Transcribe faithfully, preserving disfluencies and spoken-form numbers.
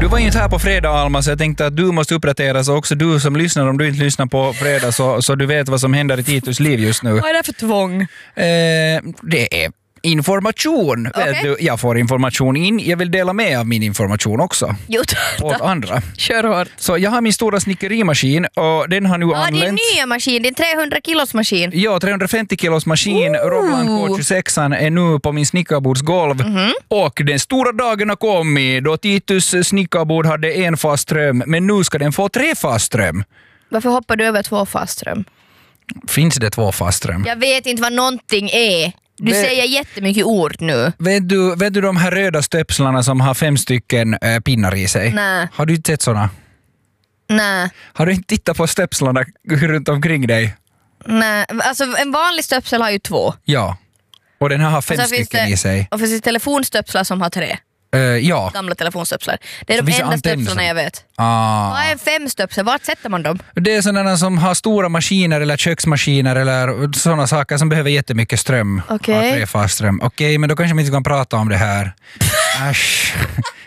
Du var ju inte här på fredag, Alma, så jag tänkte att du måste uppdateras och också du som lyssnar, om du inte lyssnar på fredag så, så du vet vad som händer i Titus liv just nu. Vad är det för tvång? Eh, det är information. Okay. Vet du, jag får information in. Jag vill dela med av min information också. Jo, åt andra. Kör hårt. Så jag har min stora snickerimaskin och den har nu ja, anlänt. Ja, din nya maskin, din trehundra kilos maskin. Ja, trehundrafemtio kilos maskin. Ooh. Roblan K tjugosex är nu på min snickarbordsgolv. Mm-hmm. Och den stora dagen har kommit då Titus snickarbord hade en fast ström, men nu ska den få tre fast ström. Varför hoppar du över två fast ström? Finns det två fast ström? Jag vet inte vad någonting är. Du Ve- säger jättemycket ord nu. Vet du, vet du de här röda stöpslarna som har fem stycken äh, pinnar i sig? Nej. Har du inte sett såna? Nej. Har du inte tittat på stöpslarna runt omkring dig? Nej. Alltså en vanlig stöpsel har ju två. Ja. Och den här har fem stycken det, i sig. Och finns det telefonstöpslar som har tre. Uh, ja. Gamla telefonstöpslar. Det är Så de vissa enda antenner stöpslarna som- jag vet. Ah. Vad är en femstöpsel? Vart sätter man dem? Det är sådana som har stora maskiner eller köksmaskiner eller sådana saker som behöver jättemycket ström. Okej. Har tre fast ström. Okej, men då kanske man inte kan prata om det här. Äsch.